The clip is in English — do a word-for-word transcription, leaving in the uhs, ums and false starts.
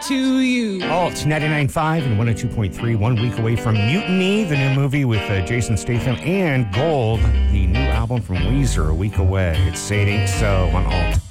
to you. Alt ninety-nine point five and one oh two point three, one week away from Mutiny, the new movie with uh, Jason Statham, and Gold, the new album from Weezer, a week away. It's Say It Ain't So on Alt.